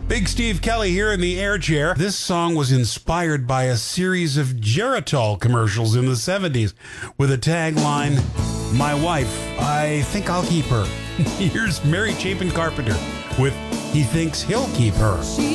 Big Steve Kelly here in the air chair. This song was inspired by a series of Geritol commercials in the 70s with a tagline, "My wife, I think I'll keep her." Here's Mary Chapin Carpenter with "He Thinks He'll Keep Her."